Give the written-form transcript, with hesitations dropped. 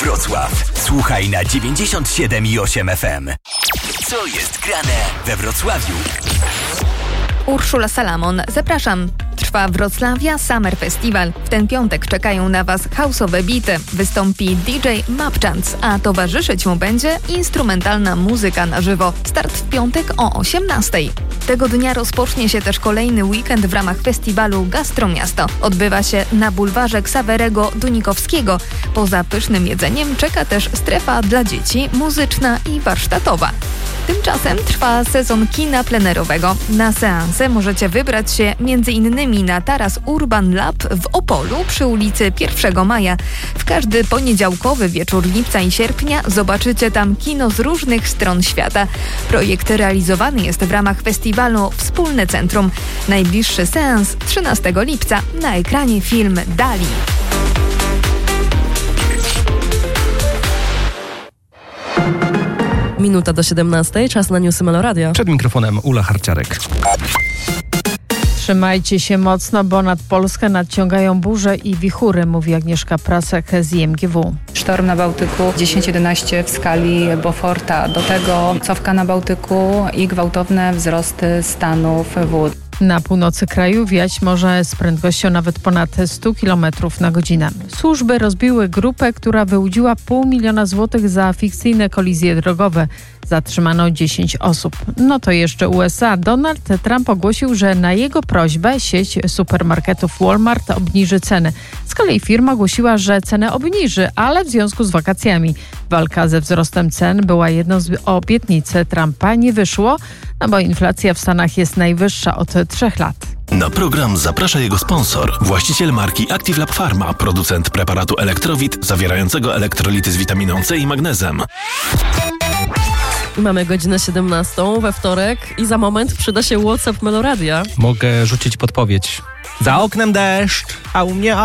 Wrocław. Słuchaj na 97,8 FM. Co jest grane we Wrocławiu? Urszula Salamon, zapraszam. Trwa Wrocławia Summer Festival. W ten piątek czekają na Was house'owe bity. Wystąpi DJ Mapchance, a towarzyszyć mu będzie instrumentalna muzyka na żywo. Start w piątek o 18:00. Tego dnia rozpocznie się też kolejny weekend w ramach festiwalu Gastromiasto. Odbywa się na bulwarze Ksawerego Dunikowskiego. Poza pysznym jedzeniem czeka też strefa dla dzieci, muzyczna i warsztatowa. Tymczasem trwa sezon kina plenerowego. Na seanse możecie wybrać się m.in. na taras Urban Lab w Opolu przy ulicy 1 Maja. W każdy poniedziałkowy wieczór lipca i sierpnia zobaczycie tam kino z różnych stron świata. Projekt realizowany jest w ramach festiwalu Wspólne Centrum. Najbliższy seans 13 lipca. Na ekranie film Dali. Minuta do 17:00, czas na newsy Meloradia. Przed mikrofonem Ula Harciarek. Trzymajcie się mocno, bo nad Polskę nadciągają burze i wichury, mówi Agnieszka Prasek z IMGW. Sztorm na Bałtyku 10-11 w skali Beauforta. Do tego cofka na Bałtyku i gwałtowne wzrosty stanów wód. Na północy kraju wiać może z prędkością nawet ponad 100 km na godzinę. Służby rozbiły grupę, która wyłudziła 500 000 złotych za fikcyjne kolizje drogowe. Zatrzymano 10 osób. No to jeszcze USA. Donald Trump ogłosił, że na jego prośbę sieć supermarketów Walmart obniży ceny. Z kolei firma ogłosiła, że cenę obniży, ale w związku z wakacjami. Walka ze wzrostem cen była jedną z obietnic Trumpa. Nie wyszło, no bo inflacja w Stanach jest najwyższa od 3 lat. Na program zaprasza jego sponsor, właściciel marki Active Lab Pharma, producent preparatu Elektrowit zawierającego elektrolity z witaminą C i magnezem. Mamy godzinę 17:00 we wtorek i za moment przyda się WhatsApp Meloradia. Mogę rzucić podpowiedź. Za oknem deszcz, a u mnie